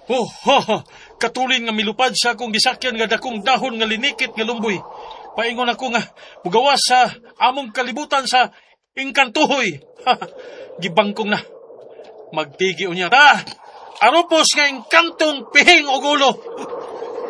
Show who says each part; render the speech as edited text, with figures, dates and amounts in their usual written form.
Speaker 1: Oh, ha, ha. Katulin nga milupad sa akong gisakyan nga dakong dahon nga linikit nga lumboy. Paingon ako nga mugawas sa among kalibutan sa Engkantuhoy. Gibangkong na. Magtigi unya ta. Aropos nga engkantong pihing og ulo.